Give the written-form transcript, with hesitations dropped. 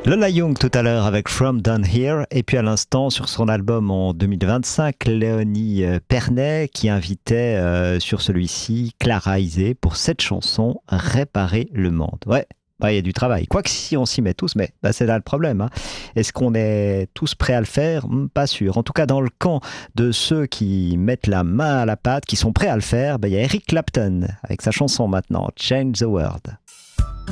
Lola Young tout à l'heure avec From Down Here, et puis à l'instant sur son album en 2025, Léonie Pernet qui invitait sur celui-ci Clara Isé pour cette chanson Réparer le monde. Ouais. Il y a du travail. Quoique si on s'y met tous, mais c'est là le problème. Hein. Est-ce qu'on est tous prêts à le faire? Pas sûr. En tout cas, dans le camp de ceux qui mettent la main à la pâte, qui sont prêts à le faire, il y a Eric Clapton avec sa chanson maintenant, Change the World.